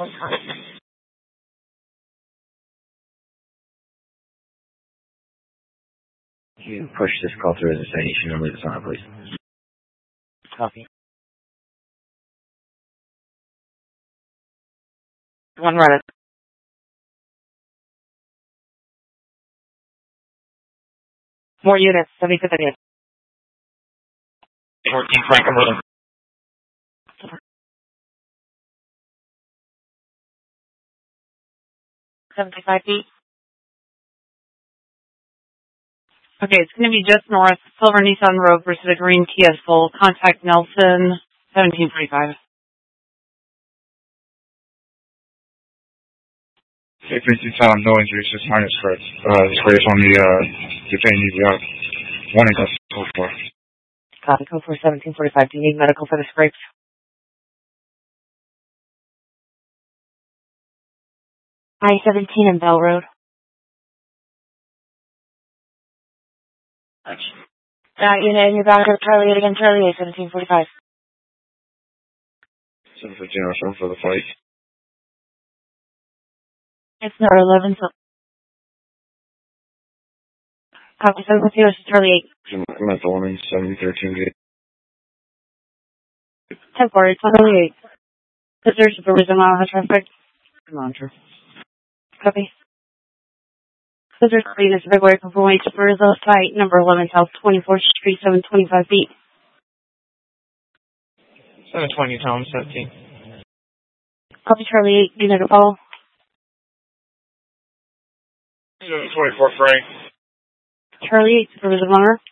You push this call through as a citation and leave this on it, please. Copy. One Reddit. More units, 75th unit. 14 Franklin Road. 75 feet. Okay, it's going to be just north, Silver Nissan Road versus a green Kia Soul. Contact Nelson, 1745. Frequency found, no injuries, just minor scratch. Scratch on the detainee. We have one in custody so far. Copy, code for 1745. Do you need medical for the scrapes? I-17 and Bell Road. Unit in your back of Charlie 8 again, Charlie 8, 1745. 715 for the fight. It's number 11, so. Copy, 715, Charlie 8. Mental warning, 7013 gate. 10-4, Charlie 8. Is there supervision on the traffic? Monitor. Copy. Scissors Clean is February Conforming to Brazil Site, number 11, South 24th Street, 725 feet. 720, Tom, 17. Copy, Charlie 8, unit to follow. 24 Frank. Charlie 8, supervision monitor.